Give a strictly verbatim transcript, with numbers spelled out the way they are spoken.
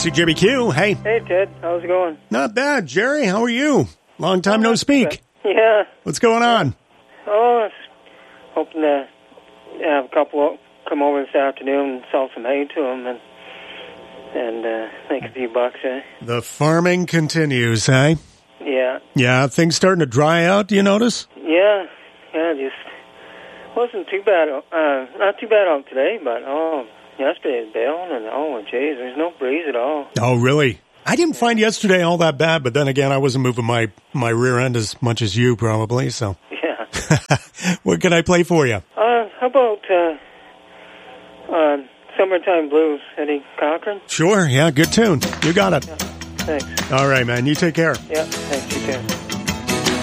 C J B Q. Hey. Hey, Ted. How's it going? Not bad. Jerry, how are you? Long time no speak. Yeah. What's going on? Oh, I was hoping to have a couple come over this afternoon and sell some hay to them and and uh, make a few bucks, eh? The farming continues, hey? Yeah. Yeah, things starting to dry out, do you notice? Yeah. Yeah, just wasn't too bad. Uh, not too bad out today, but, oh, yesterday it was bailing, and, oh, jeez, there's no breeze at all. Oh, really? I didn't find yesterday all that bad, but then again, I wasn't moving my, my rear end as much as you, probably, so. Yeah. What can I play for you? Uh, how about uh, uh, Summertime Blues, Eddie Cochran? Sure, yeah, good tune. You got it. Yeah. Thanks. All right, man, you take care. Yeah, thanks, you too.